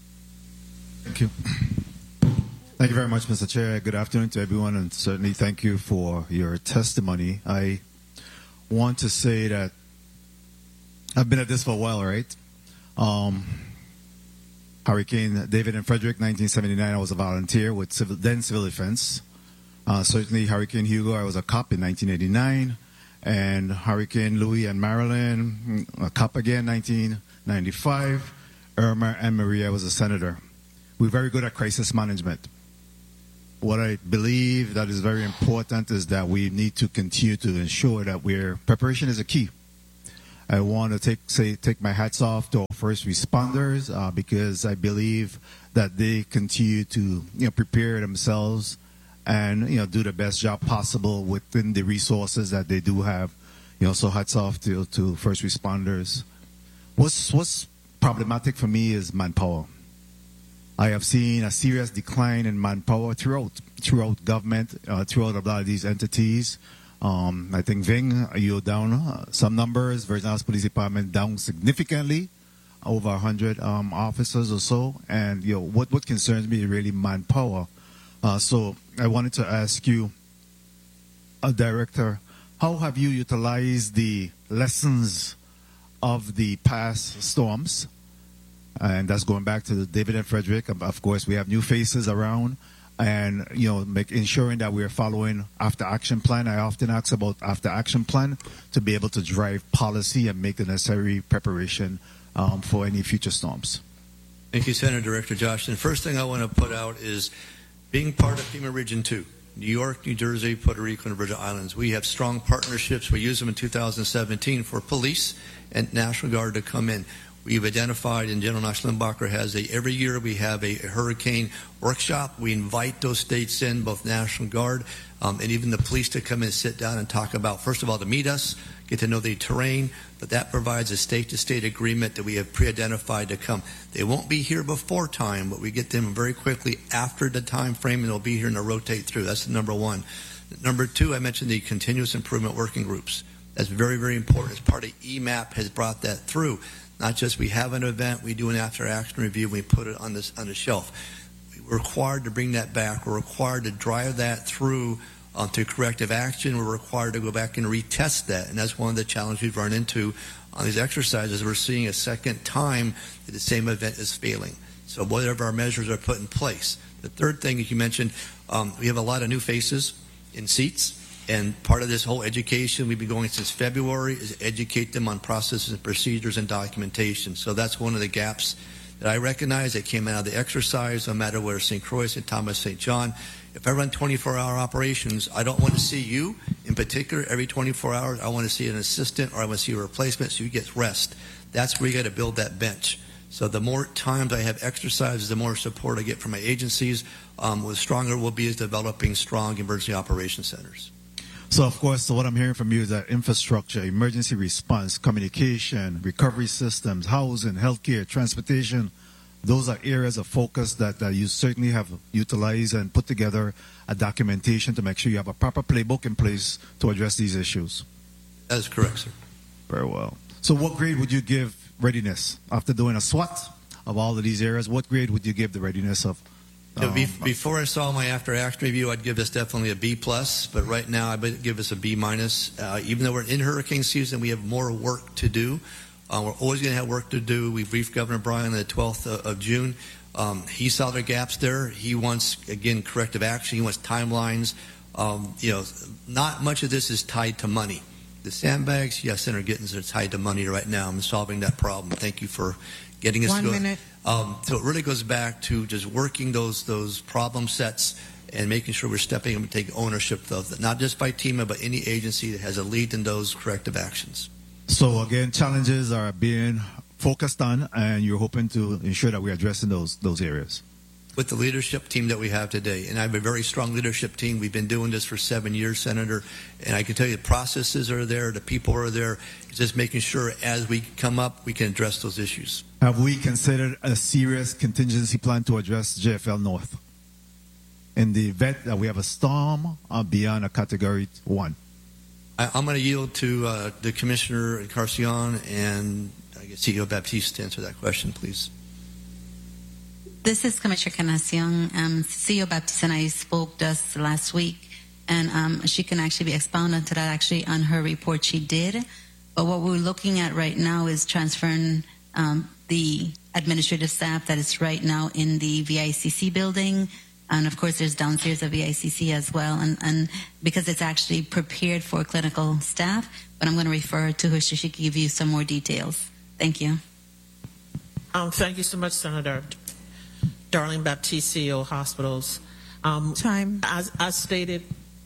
[SPEAKER 17] Thank you. Thank you very much, Mister Chair. Good afternoon to everyone, and certainly thank you for your testimony. I want to say that I've been at this for a while, right? Um, Hurricane David and Frederick, nineteen seventy-nine, I was a volunteer with civil, then Civil Defense. Uh, certainly Hurricane Hugo, I was a cop in nineteen eighty-nine. And Hurricane Louis and Marilyn, a cop again, nineteen ninety-five. Irma and Maria, I was a senator. We're very good at crisis management. What I believe that is very important is that we need to continue to ensure that we're, preparation is a key. I want to take say take my hats off to our first responders uh, because I believe that they continue to you know prepare themselves and you know do the best job possible within the resources that they do have. You know, so hats off to to first responders. What's what's problematic for me is manpower. I have seen a serious decline in manpower throughout throughout government, uh, throughout a lot of these entities. Um, I think Ving, you're down uh, some numbers. Virgin Islands Police Department down significantly, over one hundred um, officers or so. And you know what what concerns me is really manpower. Uh, so I wanted to ask you, uh, Director, how have you utilized the lessons of the past storms? And that's going back to the David and Frederick. Of course, we have new faces around. And, you know, make, ensuring that we're following after action plan. I often ask about after action plan to be able to drive policy and make the necessary preparation um, for any future storms.
[SPEAKER 1] Thank you, Senator Director Josh. And the first thing I want to put out is being part of FEMA Region two, New York, New Jersey, Puerto Rico, and Virgin Islands. We have strong partnerships. We used them in two thousand seventeen for police and National Guard to come in. We've identified, and General Nash Limbacher has a, every year we have a hurricane workshop. We invite those states in, both National Guard um, and even the police to come and sit down and talk about, first of all, to meet us, get to know the terrain, but that provides a state-to-state agreement that we have pre-identified to come. They won't be here before time, but we get them very quickly after the time frame, and they'll be here and they'll rotate through. That's the number one. Number two, I mentioned the continuous improvement working groups. That's very, very important. As part of E MAP has brought that through. Not just we have an event, we do an after-action review, we put it on this on the shelf. We're required to bring that back. We're required to drive that through um, to corrective action. We're required to go back and retest that, and that's one of the challenges we've run into on these exercises. We're seeing a second time that the same event is failing. So whatever our measures are put in place. The third thing, as you mentioned, um, we have a lot of new faces in seats. And part of this whole education we've been going since February is educate them on processes and procedures and documentation. So that's one of the gaps that I recognize that came out of the exercise, no matter where Saint Croix, Saint Thomas, Saint John. If I run twenty-four hour operations, I don't want to see you in particular every twenty-four hours. I want to see an assistant or I want to see a replacement so you get rest. That's where you got to build that bench. So the more times I have exercises, the more support I get from my agencies, um, the stronger we'll be as developing strong emergency operations centers.
[SPEAKER 17] So, of course, so what I'm hearing from you is that infrastructure, emergency response, communication, recovery systems, housing, healthcare, transportation, those are areas of focus that, that you certainly have utilized and put together a documentation to make sure you have a proper playbook in place to address these issues.
[SPEAKER 1] That is correct, sir.
[SPEAKER 17] Very well. So what grade would you give readiness? After doing a SWOT of all of these areas, what grade would you give the readiness of
[SPEAKER 1] So be, before I saw my after-action review, I'd give this definitely a B plus, but right now I would give us a B minus. Uh, even though we're in hurricane season, we have more work to do. Uh, we're always going to have work to do. We briefed Governor Bryan on the twelfth of June. Um, he saw the gaps there. He wants, again, corrective action. He wants timelines. Um, you know, not much of this is tied to money. The sandbags, yes, Senator Gittens, are tied to money right now. I'm solving that problem. Thank you for getting us
[SPEAKER 2] One
[SPEAKER 1] to go.
[SPEAKER 2] minute.
[SPEAKER 1] Um, so it really goes back to just working those those problem sets and making sure we're stepping up and taking ownership of that, not just by TEMA, but any agency that has a lead in those corrective actions.
[SPEAKER 17] So again, challenges are being focused on, and you're hoping to ensure that we're addressing those those areas.
[SPEAKER 1] With the leadership team that we have today, and I have a very strong leadership team. We've been doing this for seven years, Senator, and I can tell you the processes are there, the people are there. It's just making sure as we come up, we can address those issues.
[SPEAKER 17] Have we considered a serious contingency plan to address J F L North in the event that we have a storm uh, beyond a Category one?
[SPEAKER 1] I, I'm going to yield to uh, the Commissioner Encarnacion and I guess C E O Baptiste to answer that question, please.
[SPEAKER 6] This is Commissioner Encarnacion. Um, C E O Baptiste and I spoke just last week, and um, she can actually expound onto that actually on her report she did. But what we're looking at right now is transferring um, the administrative staff that is right now in the V I C C building. And of course, there's downstairs of V I C C as well. And, and because it's actually prepared for clinical staff, but I'm going to refer to her so she can give you some more details. Thank you.
[SPEAKER 9] Um, thank you so much, Senator. Darlene Baptiste, C E O Hospitals. Um,
[SPEAKER 2] Time.
[SPEAKER 9] As, as stated,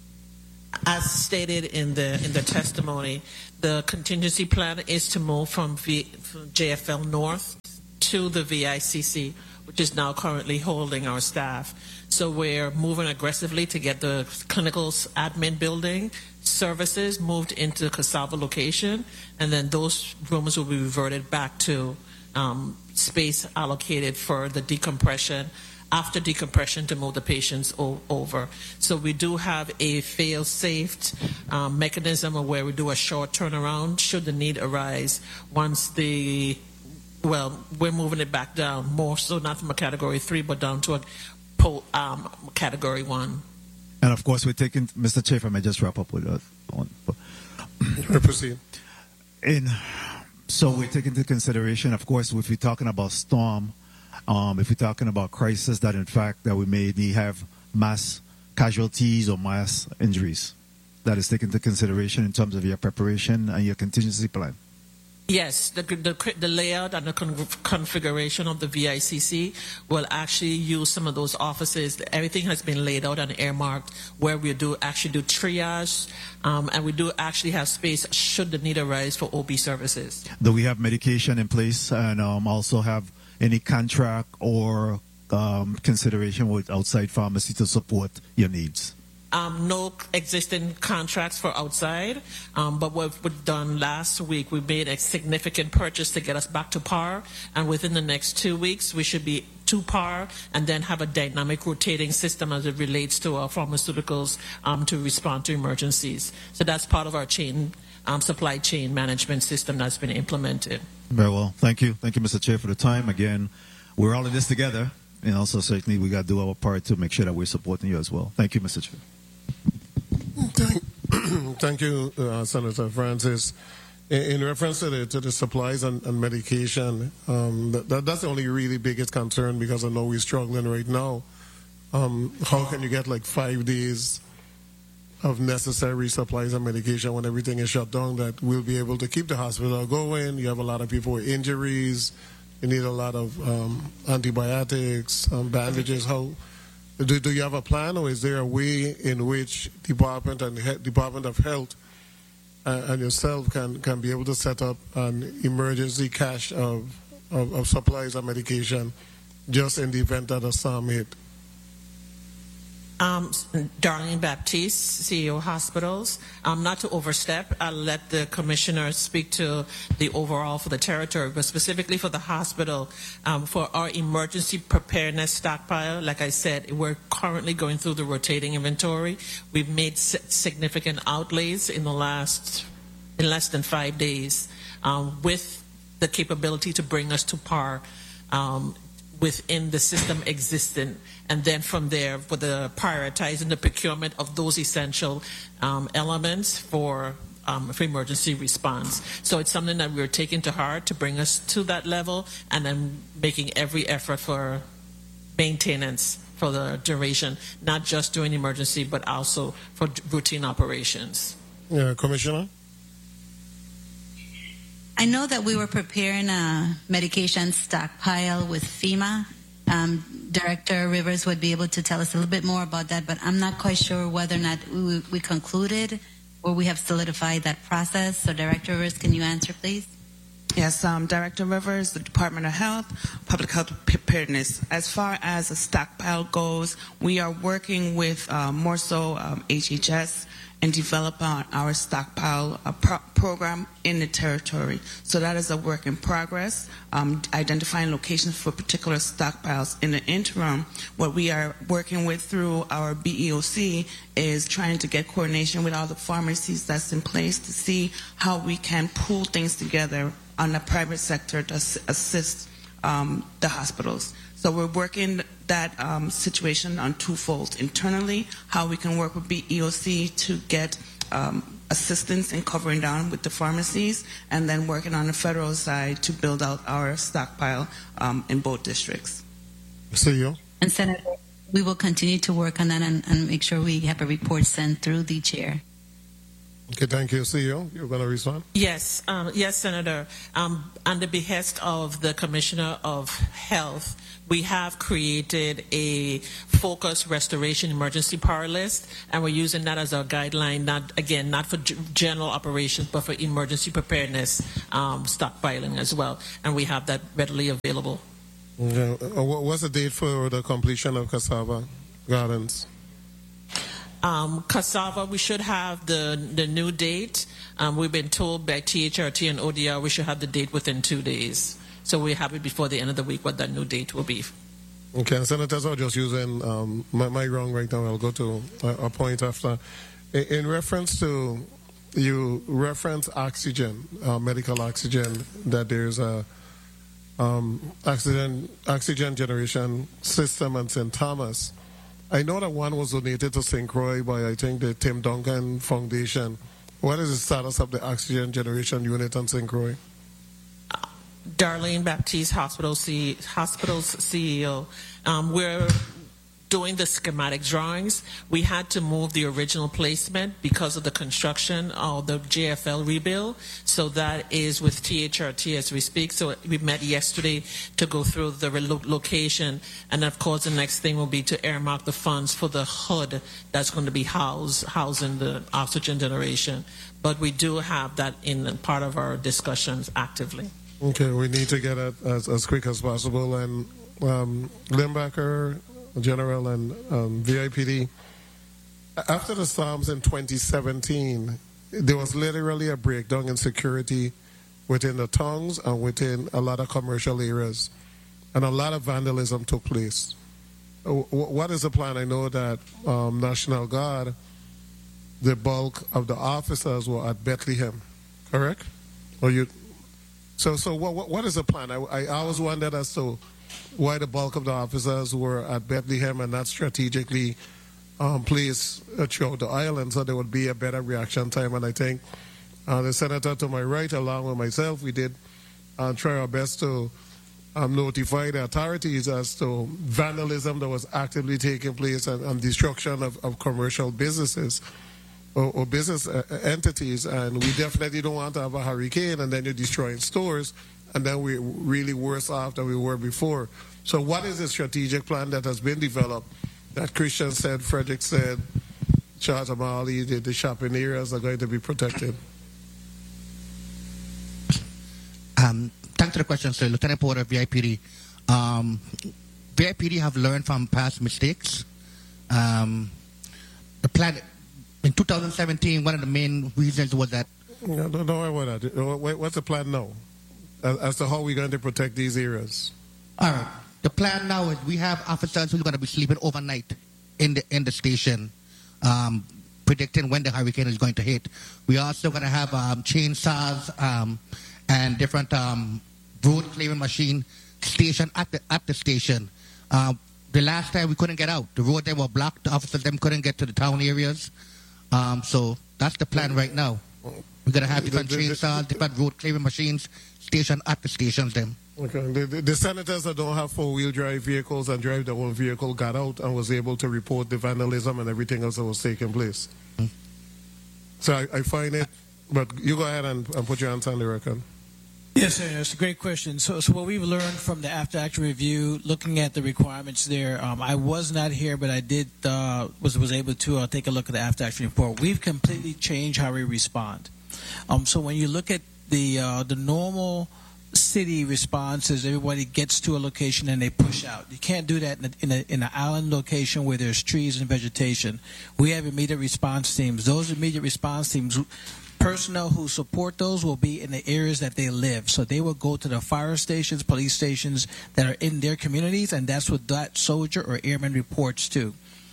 [SPEAKER 9] as stated in the in the testimony, the contingency plan is to move from, v, from J F L North to the V I C C, which is now currently holding our staff. So we're moving aggressively to get the clinical admin building services moved into the Cassava location, and then those rooms will be reverted back to um, space allocated for the decompression, after decompression to move the patients o- over. So we do have a fail-safe um, mechanism where we do a short turnaround should the need arise once the, well, we're moving it back down, more so not from a category three, but down to a po- um, category one.
[SPEAKER 17] And of course, we're taking, Mister Chair, if I may just wrap up with that one.
[SPEAKER 3] Proceed.
[SPEAKER 17] In, so we're taking into consideration, of course, if we're talking about storm, um, if we're talking about crisis, that in fact that we may have mass casualties or mass injuries, that is taken into consideration in terms of your preparation and your contingency plan.
[SPEAKER 9] Yes, the, the, the layout and the con- configuration of the V I C C will actually use some of those offices. Everything has been laid out and earmarked where we do actually do triage, um, and we do actually have space should the need arise for O B services.
[SPEAKER 17] Do we have medication in place and um, also have any contract or um, consideration with outside pharmacy to support your needs?
[SPEAKER 9] Um, no existing contracts for outside, um, but what we've done last week, we made a significant purchase to get us back to par, and within the next two weeks, we should be to par, and then have a dynamic rotating system as it relates to our pharmaceuticals um, to respond to emergencies. So that's part of our chain, um, supply chain management system that's been implemented.
[SPEAKER 17] Very well. Thank you. Thank you, Mister Chair, for the time. Again, we're all in this together, and also certainly we got to do our part to make sure that we're supporting you as well. Thank you, Mister Chair.
[SPEAKER 3] Thank, thank you, uh, Senator Francis. In, in reference to the, to the supplies and, and medication, um, that, that, that's the only really biggest concern because I know we're struggling right now. Um, how can you get like five days of necessary supplies and medication when everything is shut down that will be able to keep the hospital going? You have a lot of people with injuries. You need a lot of um, antibiotics, um, bandages. How do, do you have a plan, or is there a way in which Department and he- Department of Health uh, and yourself can, can be able to set up an emergency cache of, of, of supplies and medication just in the event that a storm hit?
[SPEAKER 9] Um, Darlene Baptiste, C E O Hospitals. Um, not to overstep, I'll let the commissioner speak to the overall for the territory, but specifically for the hospital, um, for our emergency preparedness stockpile, like I said, we're currently going through the rotating inventory. We've made significant outlays in the last, in less than five days, um, with the capability to bring us to par um, within the system existent. And then from there, for the prioritizing the procurement of those essential um, elements for um, for emergency response. So it's something that we're taking to heart to bring us to that level, and then making every effort for maintenance for the duration, not just during emergency, but also for routine operations.
[SPEAKER 3] Yeah, Commissioner?
[SPEAKER 6] I know that we were preparing a medication stockpile with FEMA. Um, Director Rivers would be able to tell us a little bit more about that, but I'm not quite sure whether or not we, we concluded or we have solidified that process. So, Director Rivers, can you answer, please?
[SPEAKER 10] Yes, um, Director Rivers, the Department of Health, Public Health Preparedness. As far as a stockpile goes, we are working with uh, more so um, H H S and develop our, our stockpile uh, pro- program in the territory. So that is a work in progress, um, identifying locations for particular stockpiles. In the interim, what we are working with through our B E O C is trying to get coordination with all the pharmacies that's in place to see how we can pool things together on the private sector to assist um, the hospitals. So we're working that um, situation on twofold. Internally, how we can work with B E O C to get um, assistance in covering down with the pharmacies, and then working on the federal side to build out our stockpile um, in both districts.
[SPEAKER 3] See you.
[SPEAKER 6] And Senator, we will continue to work on that and, and make sure we have a report sent through the chair.
[SPEAKER 3] Okay, thank you. C E O, you're going to respond?
[SPEAKER 9] Yes, um, yes, Senator. Um, on the behest of the Commissioner of Health, we have created a focused restoration emergency power list, and we're using that as our guideline, not again, not for g- general operations, but for emergency preparedness um, stockpiling as well. And we have that readily available.
[SPEAKER 3] Okay. Uh, what's the date for the completion of Cassava Gardens?
[SPEAKER 9] Um, Cassava, we should have the the new date. Um, we've been told by T H R T and O D R we should have the date within two days. So we have it before the end of the week what that new date will be.
[SPEAKER 3] Okay, Senators are just using um, my, my wrong right now. I'll go to a, a point after. In, in reference to, you reference oxygen, uh, medical oxygen, that there's a um, oxygen, oxygen generation system in Saint Thomas. I know that one was donated to Saint Croix by, I think, the Tim Duncan Foundation. What is the status of the oxygen generation unit on Saint Croix?
[SPEAKER 9] Darlene Baptiste, Hospital C- Hospital's C E O. Um, we're doing the schematic drawings. We had to move the original placement because of the construction of the J F L rebuild. So that is with T H R T as we speak. So we met yesterday to go through the relo- location. And of course, the next thing will be to earmark the funds for the hood that's going to be housed, housing the oxygen generation. But we do have that in part of our discussions actively.
[SPEAKER 3] Okay, we need to get it as, as quick as possible. And um, Limbacher, General, and um, V I P D, after the storms in twenty seventeen, there was literally a breakdown in security within the towns and within a lot of commercial areas, and a lot of vandalism took place. What is the plan? I know that um, National Guard, the bulk of the officers were at Bethlehem, correct? Or you? So, so what, what is the plan? I, I always wondered as to why the bulk of the officers were at Bethlehem and not strategically um, placed throughout the island, so there would be a better reaction time. And I think uh, the senator to my right, along with myself, we did uh, try our best to um, notify the authorities as to vandalism that was actively taking place and, and destruction of, of commercial businesses. Or, or business uh, entities, and we definitely don't want to have a hurricane and then you're destroying stores, and then we're really worse off than we were before. So what is the strategic plan that has been developed that Christian said, Frederick said, Charles Amali, the, the shopping areas are going to be protected?
[SPEAKER 12] Um, thanks for the question, sir. Lieutenant Porter, V I P D. Um, V I P D have learned from past mistakes. Um, the plan... In two thousand seventeen, one of the main reasons was that...
[SPEAKER 3] No, don't worry about that. What's the plan now as, as to how we're going to protect these areas?
[SPEAKER 12] All right. The plan now is we have officers who are going to be sleeping overnight in the in the station, um, predicting when the hurricane is going to hit. We also going to have um, chainsaws um, and different um, road clearing machine stationed at the, at the station. Uh, the last time we couldn't get out. The road they were blocked. The officers them couldn't get to the town areas. Um, so that's the plan right now. We're going to have different chainsaws, different road clearing machines stationed at the stations then.
[SPEAKER 3] Okay. The, the, the senators that don't have four-wheel drive vehicles and drive their own vehicle got out and was able to report the vandalism and everything else that was taking place. Mm-hmm. So I, I find it, but you go ahead and, and put your answer on the record.
[SPEAKER 18] Yes, sir. That's a great question. So, so what we've learned from the after-action review, looking at the requirements there, um, I was not here, but I did uh, was was able to uh, take a look at the after-action report. We've completely changed how we respond. Um, so when you look at the uh, the normal city responses, everybody gets to a location and they push out. You can't do that in, a, in, a, in an island location where there's trees and vegetation. We have immediate response teams. Those immediate response teams, personnel who support those will be in the areas that they live. So they will go to the fire stations, police stations that are in their communities, and that's what that soldier or airman reports to.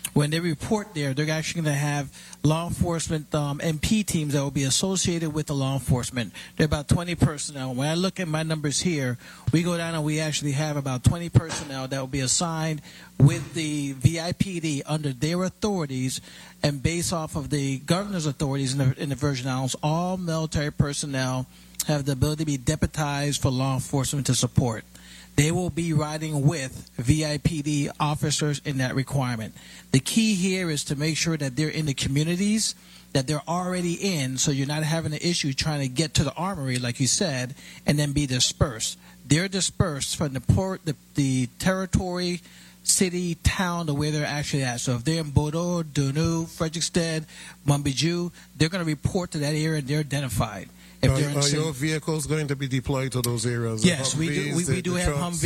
[SPEAKER 18] when they report there, they're actually going to have law enforcement um, M P teams that will be associated with the law enforcement. They're about twenty personnel. When I look at my numbers here, we go down and we actually have about twenty personnel that will be assigned with the V I P D under their authorities, and based off of the governor's authorities in the, in the Virgin Islands, all military personnel have the ability to be deputized for law enforcement to support. They will be riding with V I P D officers in that requirement. The key here is to make sure that they're in the communities that they're already in, so you're not having an issue trying to get to the armory, like you said, and then be dispersed. They're dispersed from the port, the, the territory, city, town, to where they're actually at. So if they're in Bodo, Dunu, Frederiksted, Mumbiju, they're going to report to that area and they're identified. If
[SPEAKER 3] Are,
[SPEAKER 18] they're in
[SPEAKER 3] are
[SPEAKER 18] Saint-
[SPEAKER 3] your vehicles going to be deployed to those areas?
[SPEAKER 18] Yes,
[SPEAKER 3] The
[SPEAKER 18] we do.
[SPEAKER 3] Humvees,
[SPEAKER 18] We, we
[SPEAKER 3] the-
[SPEAKER 18] do
[SPEAKER 3] the
[SPEAKER 18] have
[SPEAKER 3] trucks?